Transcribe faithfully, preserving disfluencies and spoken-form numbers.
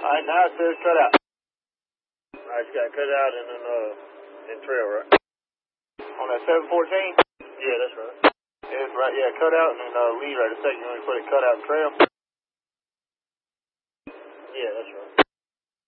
Alright, now it says cut out. I just got cut out and then, uh, in trail, right? On that seven fourteen? Yeah, that's right. Yeah, that's right. Yeah, cut out and then, uh, leave right a second when we put it cut out and trail. Yeah, that's right.